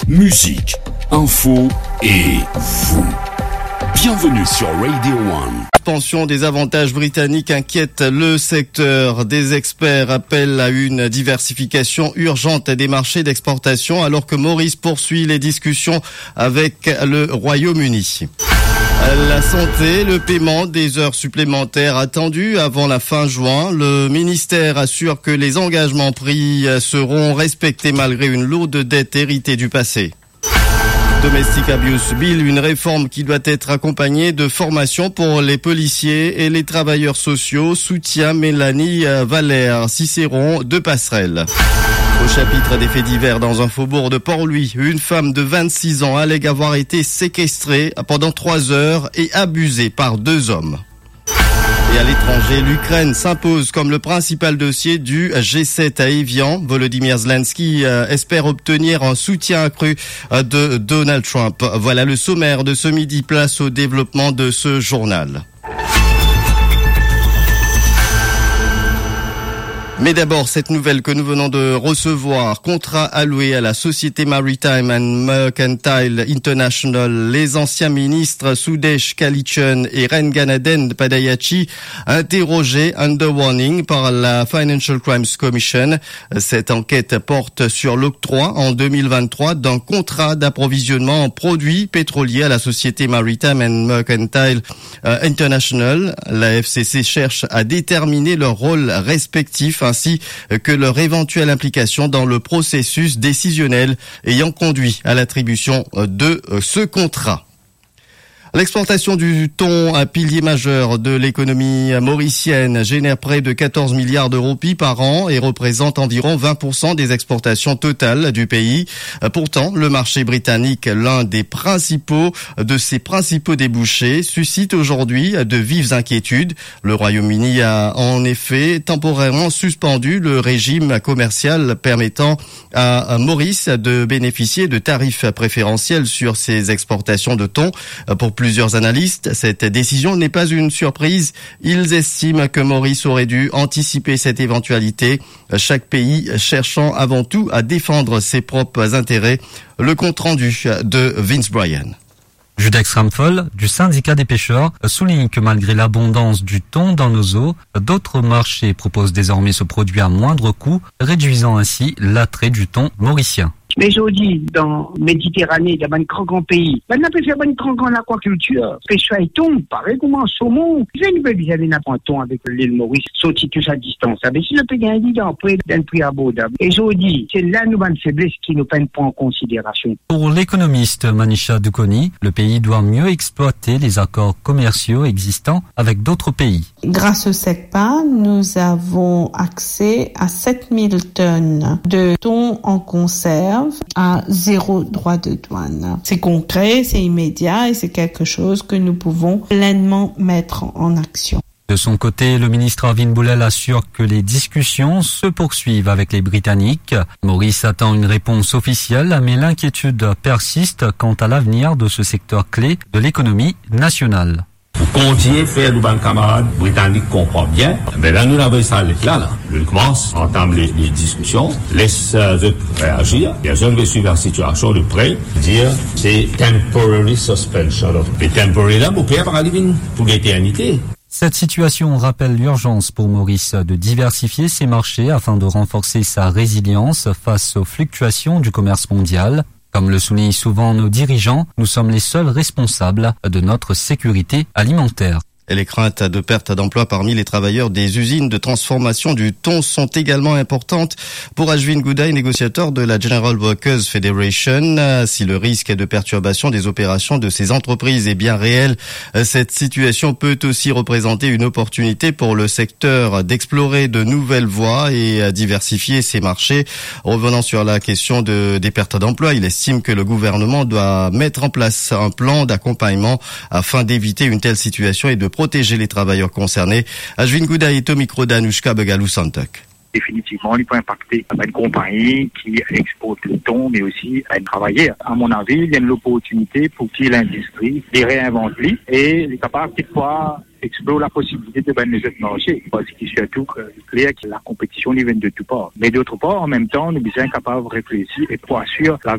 musique, info et vous. Bienvenue sur Radio One. L'expansion des avantages britanniques inquiète le secteur. Des experts appellent à une diversification urgente des marchés d'exportation alors que Maurice poursuit les discussions avec le Royaume-Uni. La santé, le paiement des heures supplémentaires attendues avant la fin juin. Le ministère assure que les engagements pris seront respectés malgré une lourde dette héritée du passé. Domestic Abuse Bill, une réforme qui doit être accompagnée de formation pour les policiers et les travailleurs sociaux, soutient Mélanie Valère, Cicéron de Passerelle. Au chapitre des faits divers dans un faubourg de Port-Louis, une femme de 26 ans allègue avoir été séquestrée pendant 3 heures et abusée par 2 hommes. Et à l'étranger, l'Ukraine s'impose comme le principal dossier du G7 à Évian. Volodymyr Zelensky espère obtenir un soutien accru de Donald Trump. Voilà le sommaire de ce midi. Place au développement de ce journal. Mais d'abord, cette nouvelle que nous venons de recevoir, contrat alloué à la Société Maritime and Mercantile International. Les anciens ministres Sudesh Kalichun et Renganaden Padayachi interrogés under warning par la Financial Crimes Commission. Cette enquête porte sur l'octroi en 2023 d'un contrat d'approvisionnement en produits pétroliers à la Société Maritime and Mercantile International. La FCC cherche à déterminer leur rôle respectif ainsi que leur éventuelle implication dans le processus décisionnel ayant conduit à l'attribution de ce contrat. L'exportation du thon, un pilier majeur de l'économie mauricienne, génère près de 14 milliards de roupies par an et représente environ 20% des exportations totales du pays. Pourtant, le marché britannique, l'un des principaux de ses principaux débouchés, suscite aujourd'hui de vives inquiétudes. Le Royaume-Uni a en effet temporairement suspendu le régime commercial permettant à Maurice de bénéficier de tarifs préférentiels sur ses exportations de thon. Pour plusieurs analystes, cette décision n'est pas une surprise. Ils estiment que Maurice aurait dû anticiper cette éventualité, chaque pays cherchant avant tout à défendre ses propres intérêts. Le compte-rendu de Vince Bryan. Judex Ramphol, du syndicat des pêcheurs, souligne que malgré l'abondance du thon dans nos eaux, d'autres marchés proposent désormais ce produit à moindre coût, réduisant ainsi l'attrait du thon mauricien. Mais aujourd'hui, dans la Méditerranée, il y a un grand pays. On a pu faire un grand en aquaculture. Pêcheur et thon, pareil comme un saumon. J'ai une belle idée d'un thon avec l'île Maurice, sauter tout à distance. Mais si le pays est évident, près d'un prix abordable. Et aujourd'hui, c'est là nous une faiblesse qui nous prennent pas en considération. Pour l'économiste Manisha Dukoni, le pays doit mieux exploiter les accords commerciaux existants avec d'autres pays. Grâce au SECPA, nous avons accès à 7000 tonnes de thon en conserve à 0 droit de douane. C'est concret, c'est immédiat et c'est quelque chose que nous pouvons pleinement mettre en action. De son côté, le ministre Arvin Boulel assure que les discussions se poursuivent avec les Britanniques. Maurice attend une réponse officielle, mais l'inquiétude persiste quant à l'avenir de ce secteur clé de l'économie nationale. Vous continuez à faire le bon camarade britannique comprend bien. Mais là, nous avons ça là. Nous commence, entame les discussions, laisse eux réagir. Et je vais suivre la situation de près, dire c'est temporary suspension. Et temporary là, vous pouvez pas arriver pour l'éternité. Cette situation rappelle l'urgence pour Maurice de diversifier ses marchés afin de renforcer sa résilience face aux fluctuations du commerce mondial. Comme le soulignent souvent nos dirigeants, nous sommes les seuls responsables de notre sécurité alimentaire. Et les craintes de perte d'emploi parmi les travailleurs des usines de transformation du thon sont également importantes. Pour Ashwin Goudaï, négociateur de la General Workers Federation, si le risque de perturbation des opérations de ces entreprises est bien réel, cette situation peut aussi représenter une opportunité pour le secteur d'explorer de nouvelles voies et diversifier ses marchés. Revenant sur la question des pertes d'emploi, il estime que le gouvernement doit mettre en place un plan d'accompagnement afin d'éviter une telle situation et de protéger les travailleurs concernés. Ashwin Goudaï est au micro d'Anushka Begalou-Santok. Définitivement, il peut impacter une compagnie qui exporte le thon, mais aussi un travailleur. À mon avis, il y a une opportunité pour que l'industrie les réinvente et les capables de pouvoir explore la possibilité de gagner ce marché. Parce qu'il est surtout clair que la compétition vient de tout part. Mais d'autre part, en même temps, nous sommes capables de réfléchir et pour assurer la